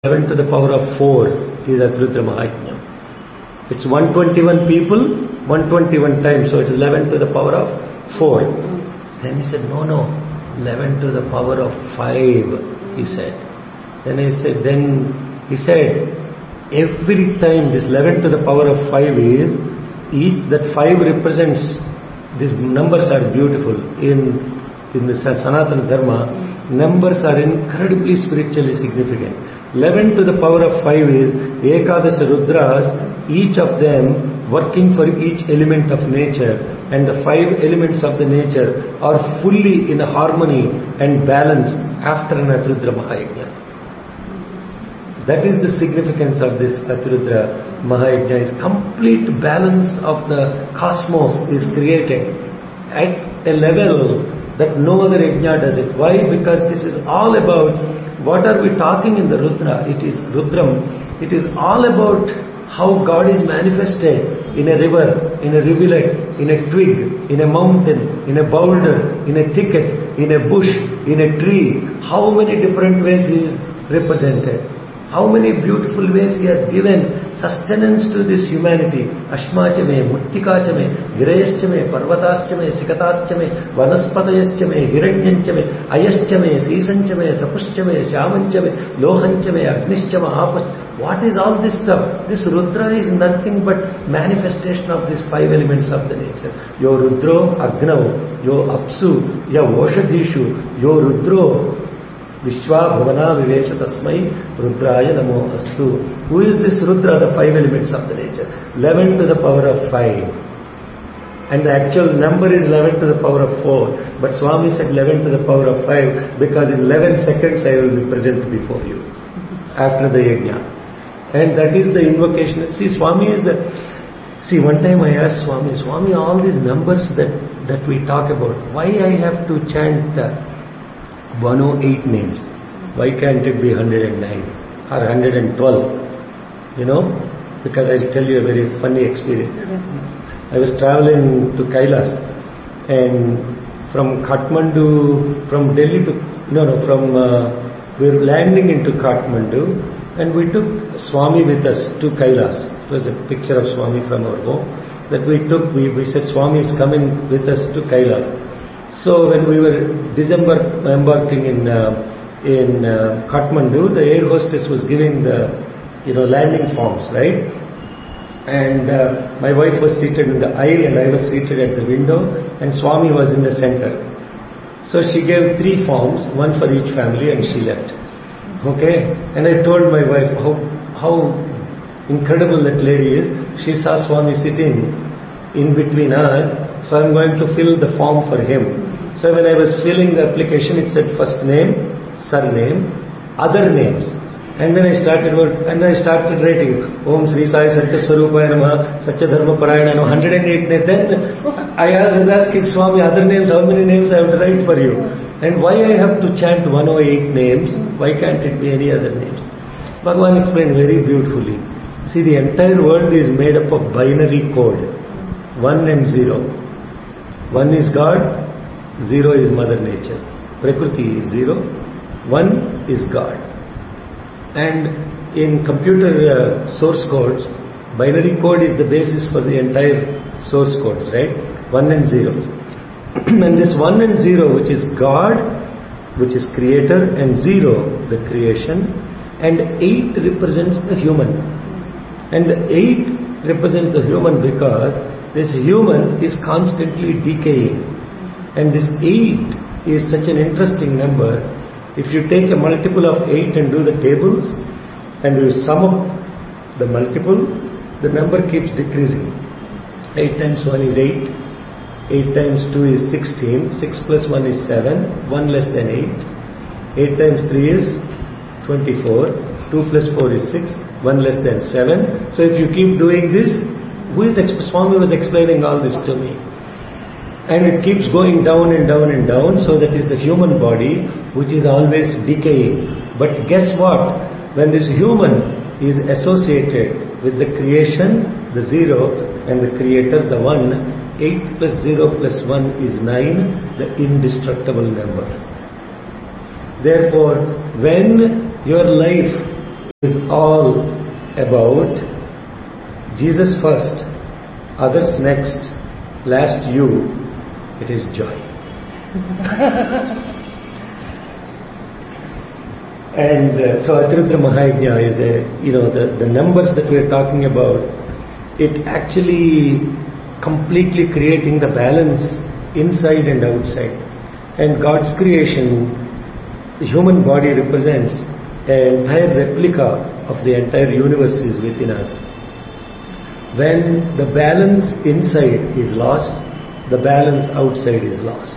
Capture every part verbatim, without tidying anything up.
eleven to the power of four is Atirudra Mahayajna. It's one hundred twenty-one people, one hundred twenty-one times, so it is eleven to the power of four. Then he said, no, no, eleven to the power of five, he said. Then he said, then he said, every time this eleven to the power of five is, each, that five represents, these numbers are beautiful. In in the Sanatana Dharma, numbers are incredibly spiritually significant. eleven to the power of five is Ekadasha Rudras, each of them working for each element of nature, and the five elements of the nature are fully in harmony and balance after an Atirudra Mahayajna. That is the significance of this Atirudra Mahayajna, is complete balance of the cosmos is created at a level that no other yajna does it. Why? Because this is all about, what are we talking in the Rudra? It is Rudram. It is all about how God is manifested in a river, in a rivulet, in a twig, in a mountain, in a boulder, in a thicket, in a bush, in a tree. How many different ways He is represented. How many beautiful ways He has given sustenance to this humanity. Ashmachame, Murtikachame, Girayashchame, Parvataschame, Sikataschame, Vanaspatayashchame, Hiranyanchame, Ayashchame, Seesanchame, Trapushchame, Shyamanchame, Lohanchame, Agnischama, Apash. What is all this stuff? This Rudra is nothing but manifestation of these five elements of the nature. Yo Rudro Agnav, Yo Apsu, Yo Voshadhishu, Yo Rudro Vishwa Bhavana Vivesha Tasmai Rudraya Namo Astu. Who is this Rudra? The five elements of the nature. eleven to the power of five. And the actual number is eleven to the power of four. But Swami said eleven to the power of five because in eleven seconds I will be present before you after the yajna. And that is the invocation. See, Swami is the... See, one time I asked Swami, Swami, all these numbers that, that we talk about, why I have to chant uh, one hundred eight names? Why can't it be one hundred nine or one hundred twelve? You know? Because I'll tell you a very funny experience. I was traveling to Kailas, and from Kathmandu, from Delhi to, no, no, from, uh, we were landing into Kathmandu, and we took Swami with us to Kailas. It was a picture of Swami from our home that we took. We, we said, Swami is coming with us to Kailas. So when we were December embarking in uh, in uh, Kathmandu, the air hostess was giving the, you know, landing forms, right? And uh, my wife was seated in the aisle and I was seated at the window, and Swami was in the center. So she gave three forms, one for each family, and she left. Okay? And I told my wife how how incredible that lady is. She saw Swami sitting in between us, so I'm going to fill the form for him. So when I was filling the application, it said first name, surname, other names. And then I started and I started writing Om Sri Sai Satya Swarupaya Namaha, Satya Dharma Parayana, one hundred eight names. Then I was asking Swami, other names, how many names I have to write for you? And why I have to chant one hundred eight names? Why can't it be any other names? Bhagavan explained very beautifully. See, the entire world is made up of binary code. One and zero. One is God, zero is Mother Nature. Prakriti is zero, one is God. And in computer uh, source codes, binary code is the basis for the entire source codes, right? One and zero. And this one and zero, which is God, which is creator, and zero, the creation, and eight represents the human. And the eight represents the human because this human is constantly decaying. And this eight is such an interesting number. If you take a multiple of eight and do the tables, and you sum up the multiple, the number keeps decreasing. eight times one is eight. eight times two is sixteen. six plus one is seven. one less than eight. eight times three is twenty-four. two plus four is six. one less than seven. So if you keep doing this, who is, Swami was explaining all this to me. And it keeps going down and down and down, so that is the human body, which is always decaying. But guess what? When this human is associated with the creation, the zero, and the creator, the one, eight plus zero plus one is nine, the indestructible number. Therefore, when your life is all about Jesus first, others next, last you. It is joy. And uh, so Atirudra Mahayajna is a, you know, the, the numbers that we are talking about, it actually completely creating the balance inside and outside. And God's creation, the human body represents an entire replica of the entire universe is within us. When the balance inside is lost, the balance outside is lost.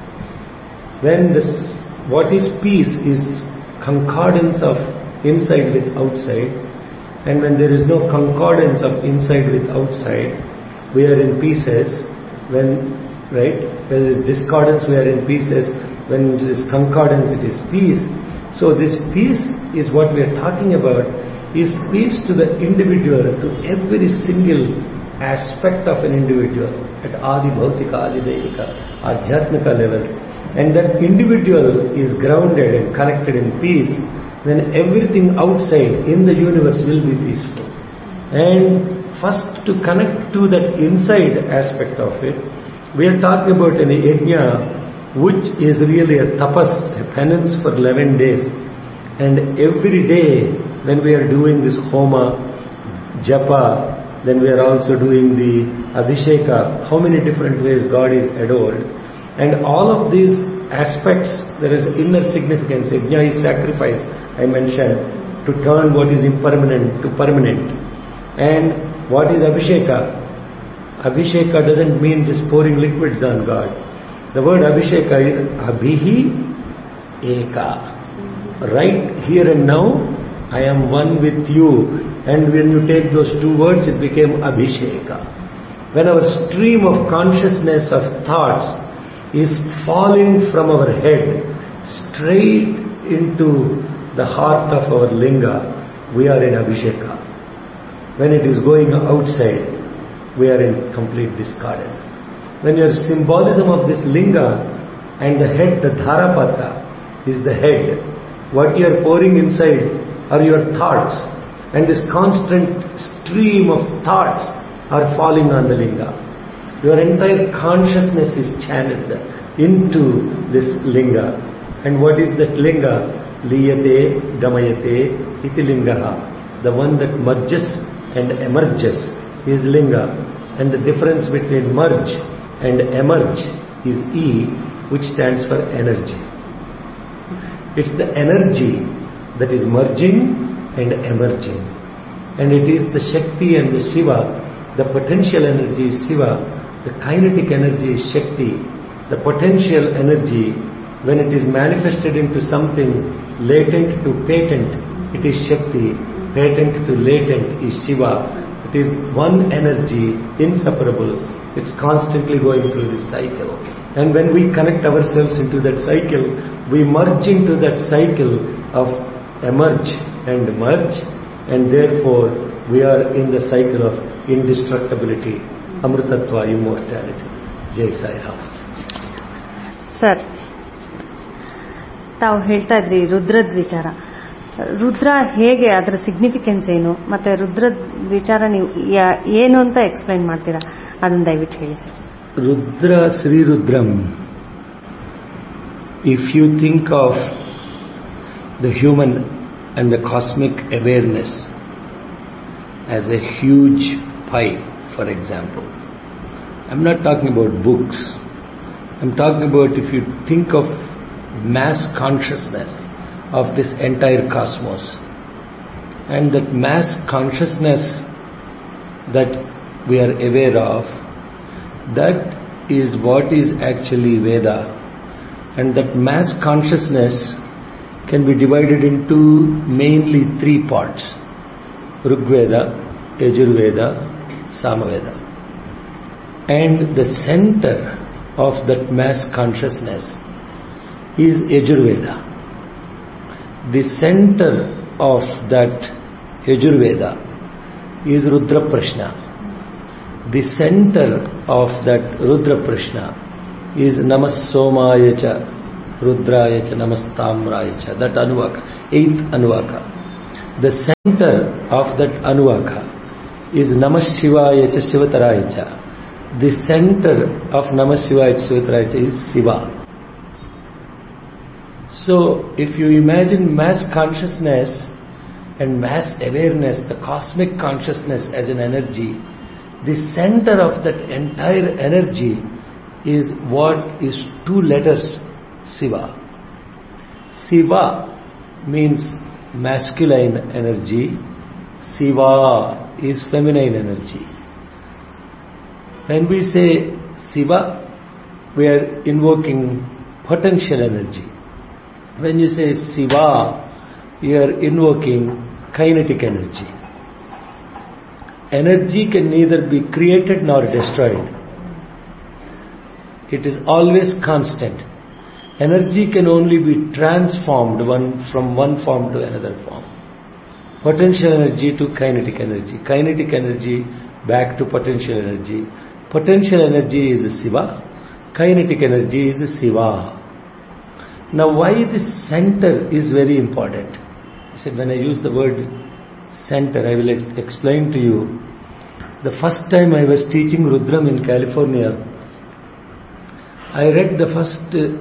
When this, what is peace is concordance of inside with outside, and when there is no concordance of inside with outside, we are in pieces. When, right, when there is discordance, we are in pieces. When there is concordance, it is peace. So this peace is what we are talking about, is peace to the individual, to every single aspect of an individual at Adi Bhautika, Adi Devika, Adhyatmika levels. And that individual is grounded and connected in peace, then everything outside in the universe will be peaceful. And first, to connect to that inside aspect of it, we are talking about an yajna, which is really a tapas, a penance for eleven days. And every day when we are doing this homa, japa, then we are also doing the abhisheka, how many different ways God is adored. And all of these aspects, there is inner significance. Yajna is sacrifice, I mentioned, to turn what is impermanent to permanent. And what is abhisheka? Abhisheka doesn't mean just pouring liquids on God. The word abhisheka is abhihi eka. Right here and now, I am one with you. And when you take those two words, it became abhisheka. When our stream of consciousness, of thoughts, is falling from our head straight into the heart of our linga, we are in abhisheka. When it is going outside, we are in complete discordance. When your symbolism of this linga and the head, the dharapatra, is the head, what you are pouring inside are your thoughts, and this constant stream of thoughts are falling on the linga. Your entire consciousness is channeled into this linga. And what is that linga? Liyate, gamayate, iti lingaha. The one that merges and emerges is linga. And the difference between merge and emerge is E, which stands for energy. It's the energy that is merging and emerging. And it is the Shakti and the Shiva. The potential energy is Shiva. The kinetic energy is Shakti. The potential energy, when it is manifested into something latent to patent, it is Shakti. Patent to latent is Shiva. It is one energy, inseparable. It's constantly going through this cycle. And when we connect ourselves into that cycle, we merge into that cycle of emerge and merge, and therefore we are in the cycle of indestructibility, Amritatva, immortality. Jai Sai Ram. Sir, ತಾವು ಹೇಳ್ತಾ ಇದ್ರಿ ರುದ್ರದ ವಿಚಾರ. ರುದ್ರ ಹೇಗೆ, ಅದರ significance ಏನು, ಮತ್ತೆ ರುದ್ರದ ವಿಚಾರ ನೀವು ಏನು ಅಂತ ಎಕ್ಸ್ಪ್ಲೈನ್ ಮಾಡ್ತೀರಾ? ಅದನ್ನ ದಯವಿಟ್ಟು ಹೇಳಿ sir. Rudra, Shri ರುದ್ರಂ. If you think of the human and the cosmic awareness as a huge pie, for example, I'm not talking about books. I'm talking about if you think of mass consciousness of this entire cosmos, and that mass consciousness that we are aware of, that is what is actually Veda. And that mass consciousness can be divided into mainly three parts: Rigveda, Yajurveda, Samaveda. And the center of that mass consciousness is Yajurveda. The center of that Yajurveda is Rudra Prashna. The center of that Rudra Prashna is Namas Somayacha, Rudrayacha, Namas Tamrayacha, that Anuvaka, eighth Anuvaka. the center of that Anuvaka is Namah Shivaya cha Shivataraya cha. The center of Namah Shivaya cha Shivataraya cha is Shiva. So, if you imagine mass consciousness and mass awareness, the cosmic consciousness as an energy, the center of that entire energy is what is two letters, Shiva. Shiva means masculine energy, Shiva is feminine energy. When we say Shiva, we are invoking potential energy. When you say Shiva, you are invoking kinetic energy. Energy can neither be created nor destroyed. It is always constant. Energy can only be transformed one from one form to another form. Potential energy to kinetic energy. Kinetic energy back to potential energy. Potential energy is Shiva. Kinetic energy is Shiva. Now, why this center is very important? I said, when I use the word center, I will ex- explain to you. The first time I was teaching Rudram in California, I read the first, uh,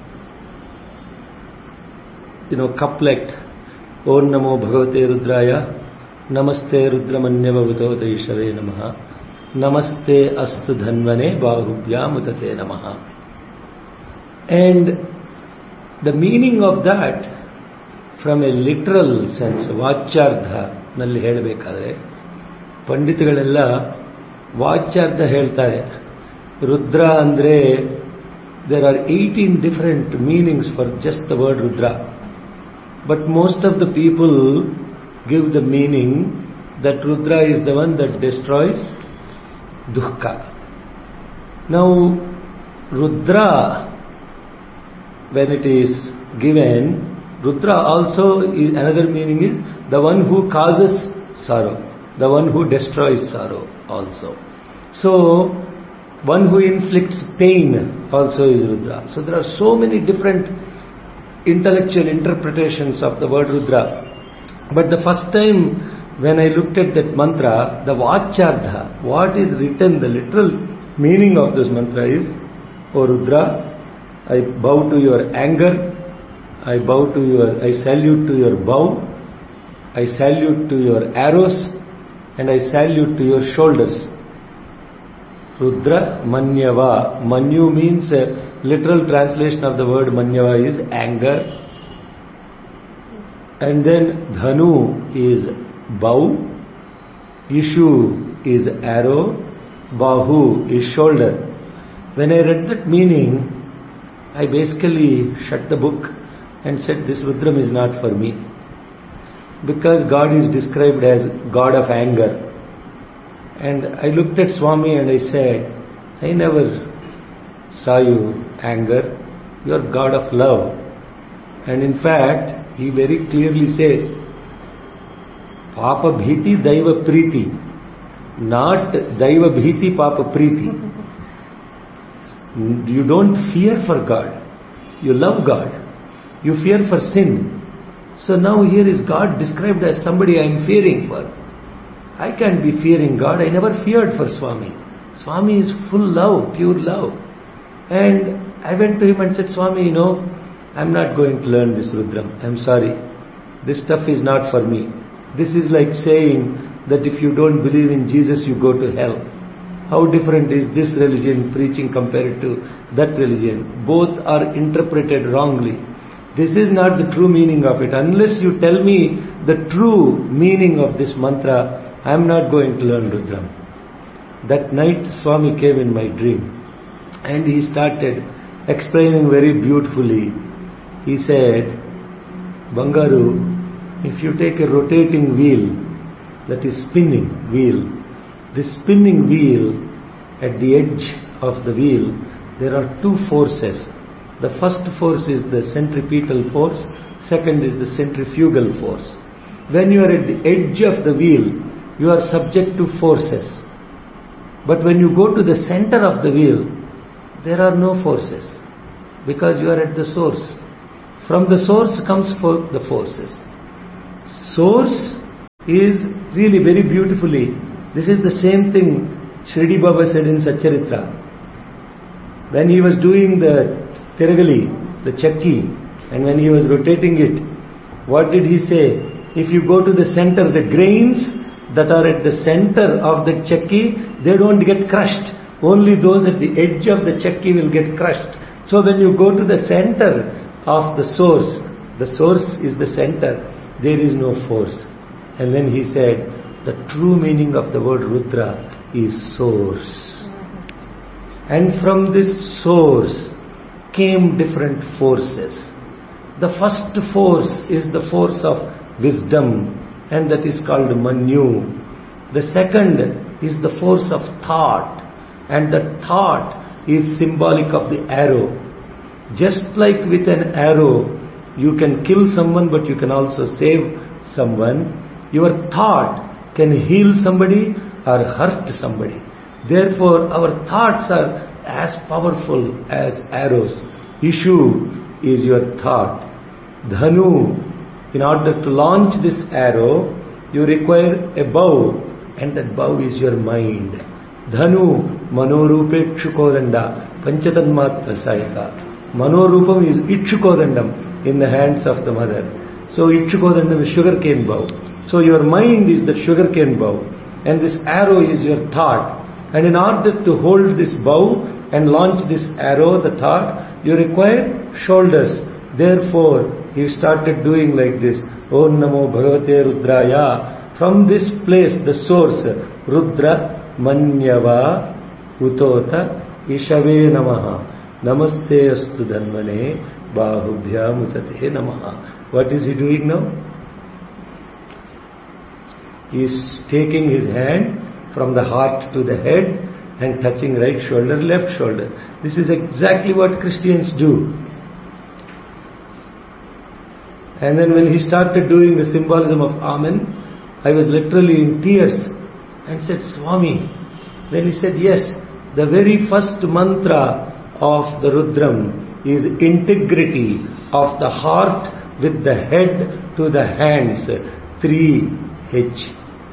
you know, couplet, Om Namo Bhagavate Rudraya, Namaste Rudramanyavavito Ishave Namaha, Namaste Astu Dhanvane Bahubhya Mutate Namaha. And the meaning of that, from a literal sense, Vachyardha nalli ಹೇಳಬೇಕಾದ್ರೆ ಪಂಡಿತಗಳೆಲ್ಲ ವಾಚ್ಯಾರ್ಥ ಹೇಳ್ತಾರೆ. ರುದ್ರ ಅಂದ್ರೆ there are eighteen different meanings for just the word Rudra. But most of the people give the meaning that Rudra is the one that destroys dukkha. Now, Rudra, when it is given, Rudra also is, another meaning is the one who causes sorrow, the one who destroys sorrow also. So, one who inflicts pain also is Rudra. So there are so many different intellectual interpretations of the word Rudra. But the first time when I looked at that mantra, the Vachyardha, what is written, the literal meaning of this mantra is, O Rudra, I bow to your anger, I bow to your, I salute to your bow, I salute to your arrows, and I salute to your shoulders. Rudra Manyava. Manyu means, uh, literal translation of the word Manyava is anger. And then Dhanu is bow, Ishu is arrow, Bahu is shoulder. When I read that meaning, I basically shut the book and said, this Rudram is not for me. Because God is described as God of anger. And I looked at Swami and I said, I never saw you anger. You are God of love. And in fact, he very clearly says, Papa Bhiti Daiva Priti, not Daiva Bhiti Papa Priti. You don't fear for God. You love God. You fear for sin. So now here is God described as somebody I am fearing for. I can't be fearing God. I never feared for Swami. Swami is full love, pure love. And I went to him and said, Swami, you know, I'm not going to learn this Rudram. I'm sorry. This stuff is not for me. This is like saying that if you don't believe in Jesus, you go to hell. How different is this religion preaching compared to that religion? Both are interpreted wrongly. This is not the true meaning of it. Unless you tell me the true meaning of this mantra, I am not going to learn Rudram. That night Swami came in my dream and he started explaining very beautifully. He said, Bangaru, if you take a rotating wheel, that is spinning wheel, this spinning wheel, at the edge of the wheel, there are two forces. The first force is the centripetal force, second is the centrifugal force. When you are at the edge of the wheel, you are subject to forces. But when you go to the center of the wheel, there are no forces, because you are at the source. From the source comes for the forces. source is really very beautifully. This is the same thing Shirdi Baba said in Satcharitra. When he was doing the Tiragali, the Chakki, and when he was rotating it, what did he say? If you go to the center, the grains that are at the center of the Chakki, they don't get crushed. Only those at the edge of the Chakki will get crushed. So when you go to the center of the source, the source is the center, there is no force. And then he said, the true meaning of the word Rudra is source. And from this source came different forces. The first force is the force of wisdom, and that is called Manyu. The second is the force of thought, and the thought is symbolic of the arrow. Just like with an arrow, you can kill someone, but you can also save someone. Your thought can heal somebody or hurt somebody. Therefore, our thoughts are as powerful as arrows. Issue is your thought. Dhanu, in order to launch this arrow, you require a bow, and that bow is your mind. Dhanu, Manorupe Ikshukodanda, Panchatanmatra Sayaka. Manorupam is Ikshukodandam in the hands of the mother. So Ikshukodandam is sugarcane bow. So your mind is the sugarcane bow, and this arrow is your thought. And in order to hold this bow and launch this arrow, the thought, you require shoulders. Therefore, he started doing like this. Om Namo Bhagavate Rudraya. From this place, the source, Rudra Manyava Utota Ishave Namaha. Namaste Astu Dhanmane Bahubhya Mutate Namaha. What is he doing now? He is taking his hand from the heart to the head and touching right shoulder, left shoulder. This is exactly what Christians do. And then when he started doing the symbolism of Amen, I was literally in tears and said, Swami. Then he said, yes, the very first mantra of the Rudram is integrity of the heart with the head to the hands. Three H.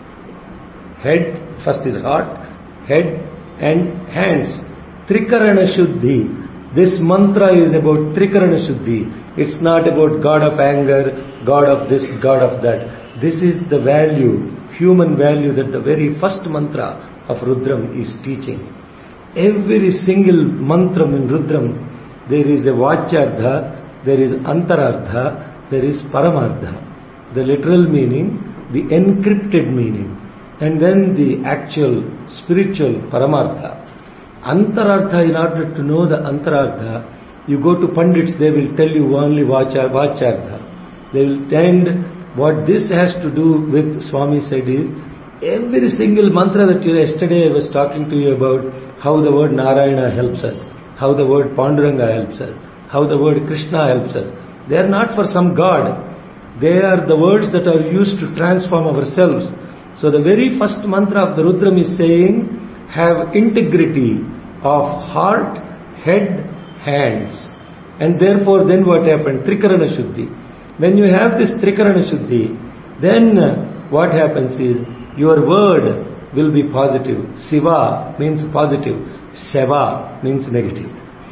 Head, first is heart, head and hands. Trikarana Shuddhi. This mantra is about Trikarana Shuddhi. It's not about God of anger, God of this, God of that. This is the value, human value that the very first mantra of Rudram is teaching. Every single mantra in Rudram, there is a Vachyardha, there is Antarardha, there is Paramartha. The literal meaning, the encrypted meaning, and then the actual spiritual Paramartha. Antarartha, in order to know the Antarartha, you go to Pandits, they will tell you only Vachyardha. They will, and what this has to do with, Swami said, is every single mantra that you, yesterday I was talking to you about how the word Narayana helps us, how the word Panduranga helps us, how the word Krishna helps us. They are not for some God. They are the words that are used to transform ourselves. So the very first mantra of the Rudram is saying, have integrity of heart, head, hands. And therefore then what happened? Trikarana Shuddhi. When you have this Trikarana Shuddhi, then what happens is, your word will be positive. Siva means positive. Seva means negative.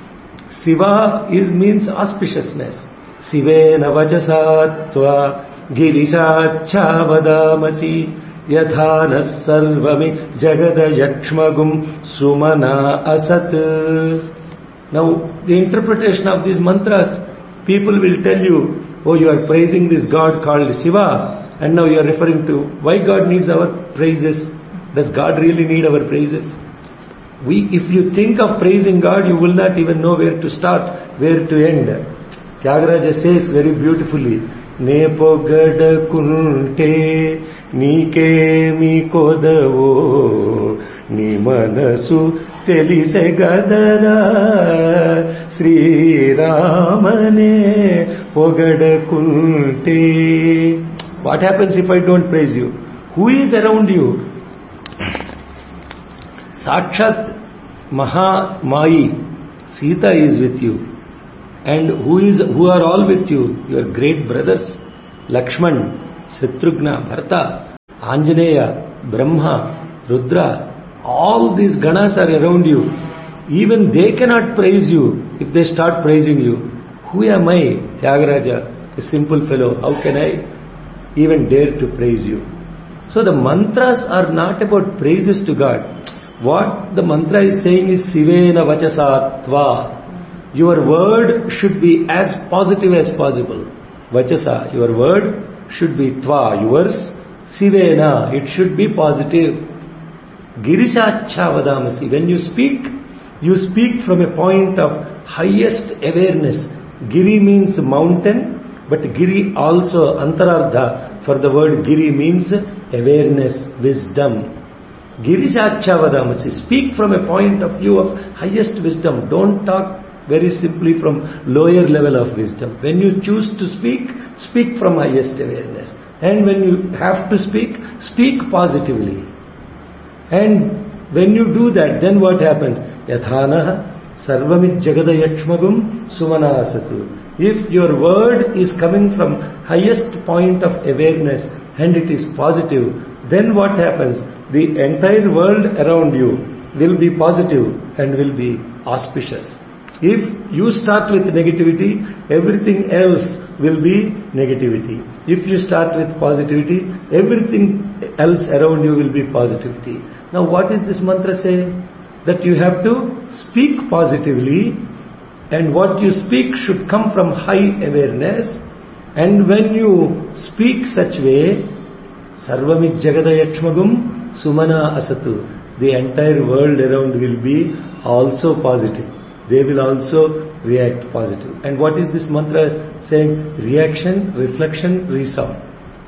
Siva is means auspiciousness. Sivena vajasatva girishacha vadamasi yadhana sarvami jagada yakshmagum sumana asat. Now, the interpretation of these mantras, people will tell you, oh, you are praising this God called Shiva, and now you are referring to why God needs our praises. Does God really need our praises? We, if you think of praising God, you will not even know where to start, where to end. Tyagaraja says very beautifully, Nepo gada kunte nike mi kodavo ni manasu telise gadara Sri Ramane pogada kunte. What happens if I don't praise you? Who is around you? Sakshat Maha Mai, Sita is with you. And who is who are all with you? Your great brothers, Lakshman, Shatrughna, Bharata, Anjaneya, Brahma, Rudra, all these ganas are around you. Even they cannot praise you if they start praising you. Who am I, Tyagaraja, a simple fellow? How can I even dare to praise you? So the mantras are not about praises to God. What the mantra is saying is Sivena Vachasa Tva. Your word should be as positive as possible. Vachasa, your word should be Tva, yours. Sivena, it should be positive. Girishacha Vadamasi. When you speak, you speak from a point of highest awareness. Giri means mountain, but Giri also, Antarardha, for the word Giri means awareness, wisdom. Girishacha Vadamasi. Speak from a point of view of highest wisdom. Don't talk very simply from lower level of wisdom. When you choose to speak, speak from highest awareness. And when you have to speak, speak positively. And when you do that, then what happens? Yathana sarvamid jagadayakshmagum sumanasatu. If your word is coming from highest point of awareness and it is positive, then what happens? The entire world around you will be positive and will be auspicious. If you start with negativity, everything else will be negativity. If you start with positivity, everything else around you will be positivity. Now what is this mantra saying? That you have to speak positively, and what you speak should come from high awareness. And when you speak such way, Sarvamid Jagadayakshmagum Sumana Asatu, the entire world around will be also positive. They will also react positive. And what is this mantra saying? Reaction, reflection, resound.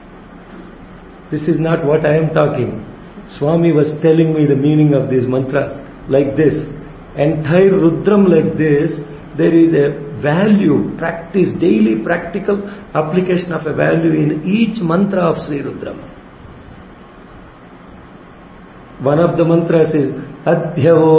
This is not what I am talking. Swami was telling me the meaning of these mantras like this. Entire Rudram like this, there is a value, practice, daily practical application of a value in each mantra of Sri Rudram. One of the mantras is Adhyavo